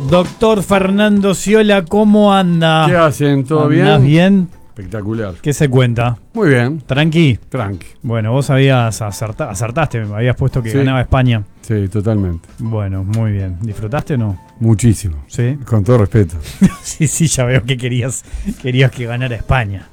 Doctor Fernando Sciola, ¿cómo anda? ¿Qué hacen? ¿Todo bien? ¿Andás bien? Espectacular. ¿Qué se cuenta? Muy bien. ¿Tranqui? Tranqui. Bueno, vos habías acertaste, me habías puesto que Sí. ganaba España. Sí, totalmente. Bueno, muy bien. ¿Disfrutaste o no? Muchísimo. Sí. Con todo respeto. Sí, ya veo que querías que ganara España.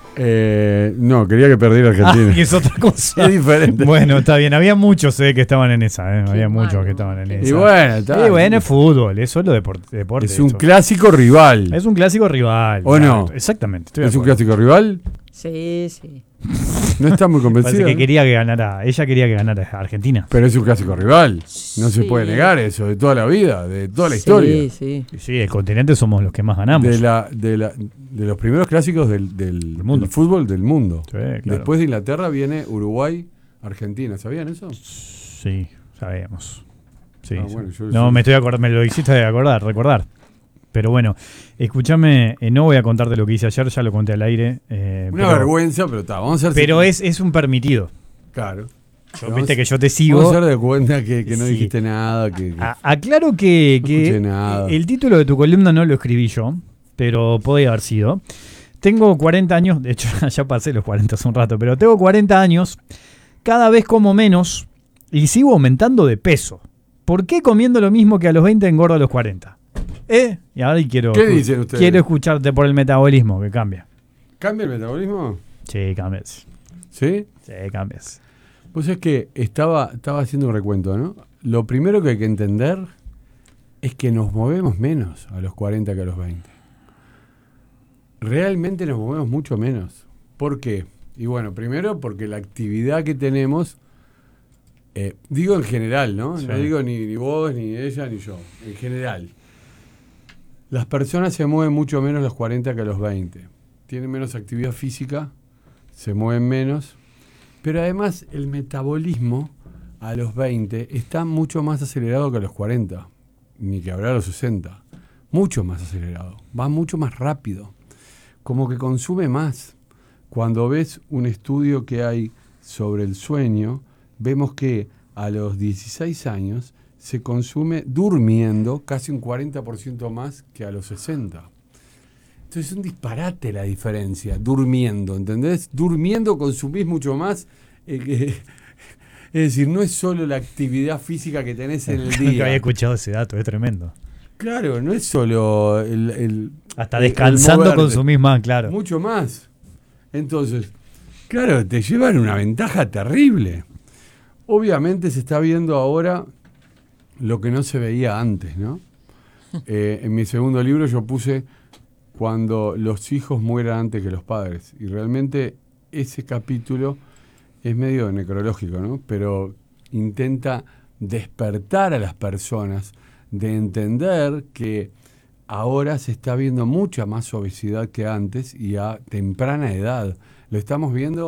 No, quería que perdiera Argentina. Que es otra cosa. Es diferente. Bueno, está bien. Había muchos que estaban en esa. Había muchos malo. que estaban en esa. Y bueno, está. Y bueno, es fútbol. Eso es lo deporte. Es un eso. clásico rival. Es un clásico rival. ¿O no? Exactamente. Estoy de ¿Es un acuerdo. clásico rival? Sí, sí. No está muy Parece convencido. que quería que ganara. Ella quería que ganara Argentina. Pero es un clásico rival. No se Sí. puede negar eso, de toda la vida, de toda la historia. Sí, sí. Y sí, el continente somos los que más ganamos. De los primeros clásicos del mundo. del fútbol del mundo. Sí, claro. Después de Inglaterra viene Uruguay, Argentina. ¿Sabían eso? Sí, sabemos. Sí, Ah, sí. bueno, yo- No, me lo hiciste recordar. Pero bueno, escúchame, no voy a contarte lo que hice ayer, ya lo conté al aire. Una vergüenza, pero está, vamos a hacer. Pero es un permitido. Claro. Viste que yo te Vamos a sigo. hacer de cuenta que no Sí. dijiste nada. Que Aclaro que, No escuché nada. el título de tu columna no lo escribí yo, pero podría haber sido. Tengo 40 años, de hecho ya pasé los 40 hace un rato, pero tengo 40 años, cada vez como menos y sigo aumentando de peso. ¿Por qué comiendo lo mismo que a los 20 engordo a los 40? Y ahora quiero, ¿Qué dicen ustedes? quiero escucharte por el metabolismo, que cambia. ¿Cambia el metabolismo? Sí, cambias. ¿Sí? Sí, cambias. Pues es que estaba haciendo un recuento, ¿no? Lo primero que hay que entender es que nos movemos menos a los 40 que a los 20. Realmente nos movemos mucho menos. ¿Por qué? Y bueno, primero porque la actividad que tenemos, digo en general, ¿no? Sí. No digo ni vos, ni ella, ni yo. En general. Las personas se mueven mucho menos a los 40 que a los 20. Tienen menos actividad física, se mueven menos. Pero además el metabolismo a los 20 está mucho más acelerado que a los 40, ni que hablar a los 60. Mucho más acelerado, va mucho más rápido, como que consume más. Cuando ves un estudio que hay sobre el sueño, vemos que a los 16 años se consume durmiendo casi un 40% más que a los 60. Entonces es un disparate la diferencia, durmiendo, ¿entendés? Durmiendo consumís mucho más. Es decir, no es solo la actividad física que tenés en el Nunca había día. escuchado ese dato, es tremendo. Claro, no es solo Hasta descansando moverte. consumís más, claro. Mucho más. Entonces, claro, te llevan una ventaja terrible. Obviamente se está viendo ahora lo que no se veía antes, ¿no? En mi segundo libro yo puse cuando los hijos mueran antes que los padres. Y realmente ese capítulo es medio necrológico, ¿no? Pero intenta despertar a las personas de entender que ahora se está viendo mucha más obesidad que antes y a temprana edad. Lo estamos viendo